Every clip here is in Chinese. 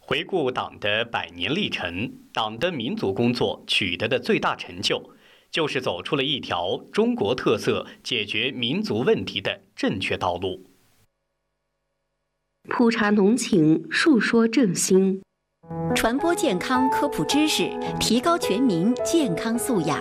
回顾党的100年历程，党的民族工作取得的最大成就，就是走出了一条中国特色解决民族问题的正确道路。 普查浓情，述说正心， 传播健康科普知识，提高全民健康素养。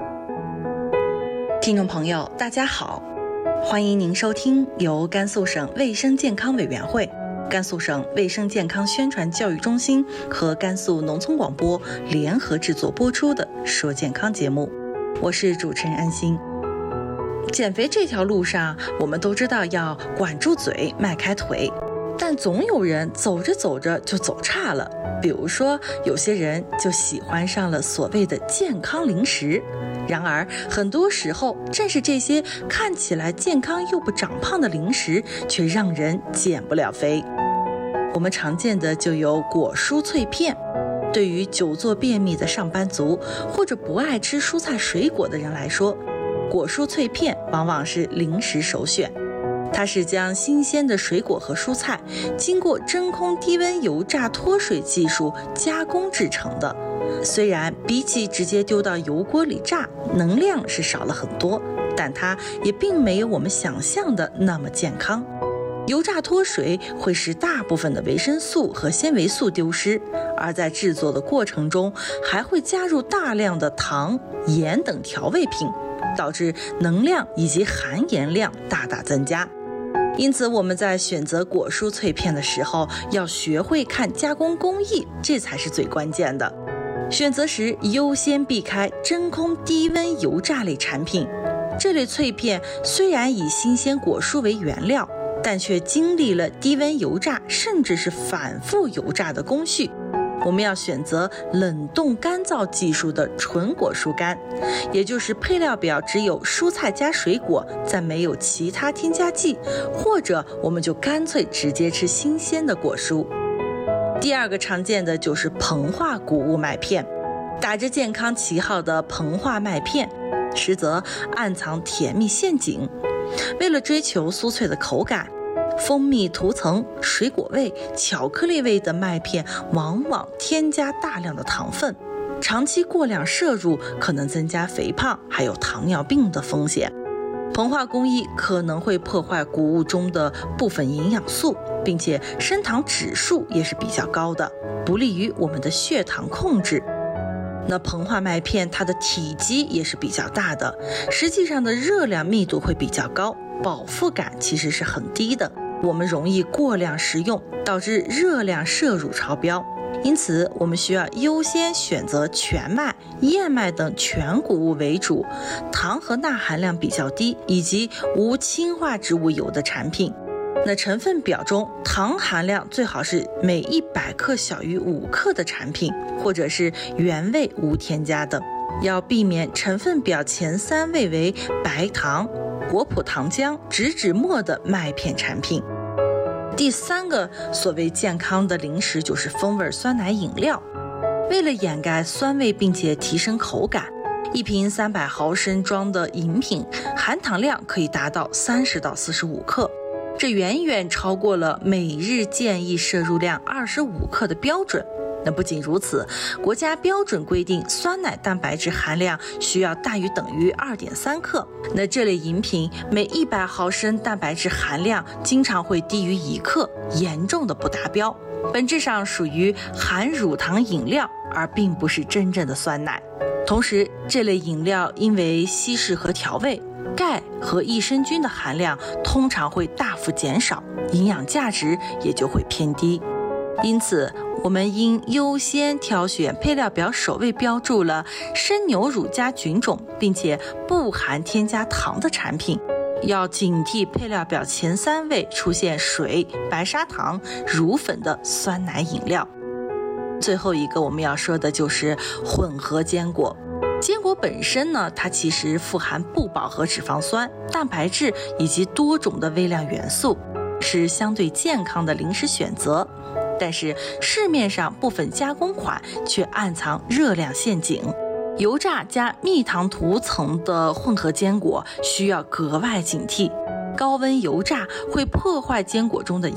听众朋友，大家好，欢迎您收听由甘肃省卫生健康委员会、甘肃省卫生健康宣传教育中心和甘肃农村广播联合制作播出的《说健康》节目，我是主持人安心。减肥这条路上，我们都知道要管住嘴，迈开腿，但总有人走着走着就走岔了。比如说，有些人就喜欢上了所谓的健康零食，然而很多时候正是这些看起来健康又不长胖的零食，却让人减不了肥。我们常见的就有果蔬脆片，对于久坐便秘的上班族或者不爱吃蔬菜水果的人来说，果蔬脆片往往是零食首选。它是将新鲜的水果和蔬菜经过真空低温油炸脱水技术加工制成的，虽然比起直接丢到油锅里炸，能量是少了很多，但它也并没有我们想象的那么健康。油炸脱水会使大部分的维生素和纤维素丢失，而在制作的过程中还会加入大量的糖、盐等调味品，导致能量以及含盐量大大增加。因此我们在选择果蔬脆片的时候，要学会看加工工艺，这才是最关键的。选择时优先避开真空低温油炸类产品，这类脆片虽然以新鲜果蔬为原料，但却经历了低温油炸甚至是反复油炸的工序。我们要选择冷冻干燥技术的纯果蔬干，也就是配料表只有蔬菜加水果，再没有其他添加剂，或者我们就干脆直接吃新鲜的果蔬。第二个常见的就是膨化谷物麦片，打着健康旗号的膨化麦片，实则暗藏甜蜜陷阱。为了追求酥脆的口感，蜂蜜涂层、水果味、巧克力味的麦片往往添加大量的糖分，长期过量摄入可能增加肥胖还有糖尿病的风险。膨化工艺可能会破坏谷物中的部分营养素，并且升糖指数也是比较高的，不利于我们的血糖控制。那膨化麦片它的体积也是比较大的，实际上的热量密度会比较高，饱腹感其实是很低的，我们容易过量食用，导致热量摄入超标。因此我们需要优先选择全麦、燕麦等全谷物为主，糖和钠含量比较低，以及无氢化植物油的产品。那成分表中糖含量最好是每100克小于5克的产品，或者是原味无添加的。要避免成分表前3位为白糖、果脯糖浆、植脂末的麦片产品。第三个所谓健康的零食就是风味酸奶饮料。为了掩盖酸味并且提升口感，一瓶300毫升装的饮品含糖量可以达到30到45克，这远远超过了每日建议摄入量25克的标准。那不仅如此，国家标准规定酸奶蛋白质含量需要大于等于 2.3 克，那这类饮品每100毫升蛋白质含量经常会低于1克，严重的不达标，本质上属于含乳糖饮料，而并不是真正的酸奶。同时这类饮料因为稀释和调味，钙和益生菌的含量通常会大幅减少，营养价值也就会偏低。因此我们应优先挑选配料表首位标注了生牛乳加菌种并且不含添加糖的产品，要警惕配料表前3位出现水、白砂糖、乳粉的酸奶饮料。最后一个我们要说的就是混合坚果。坚果本身呢，它其实富含不饱和脂肪酸、蛋白质以及多种的微量元素，是相对健康的零食选择。但是市面上部分加工款却暗藏热量陷阱，油炸加蜜糖涂层的混合坚果需要格外警惕。高温油炸会破坏坚果中的